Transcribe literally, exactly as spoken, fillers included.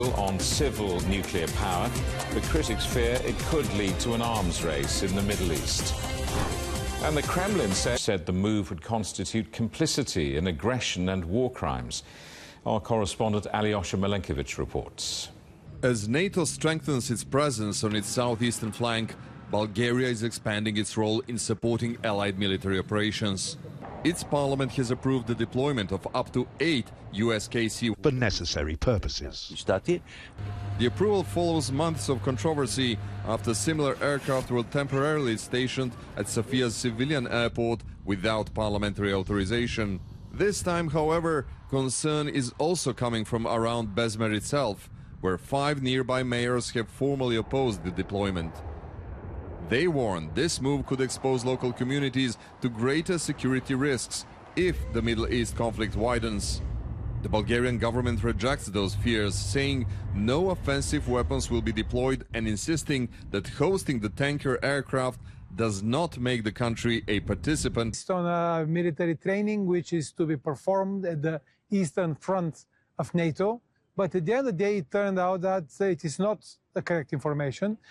on civil nuclear power, but critics fear it could lead to an arms race in the Middle East. And the Kremlin said the move would constitute complicity in aggression and war crimes. Our correspondent Alyosha Milenkovic reports. As NATO strengthens its presence on its southeastern flank, Bulgaria is expanding its role in supporting allied military operations. Its parliament has approved the deployment of up to eight U S K C for necessary purposes. The approval follows months of controversy after similar aircraft were temporarily stationed at Sofia's civilian airport without parliamentary authorization. This time, however, concern is also coming from around Bezmer itself, where five nearby mayors have formally opposed the deployment. They warn this move could expose local communities to greater security risks if the Middle East conflict widens. The Bulgarian government rejects those fears, saying no offensive weapons will be deployed and insisting that hosting the tanker aircraft does not make the country a participant. Based on a military training which is to be performed at the eastern front of NATO. But at the end of the day, it turned out that it is not the correct information.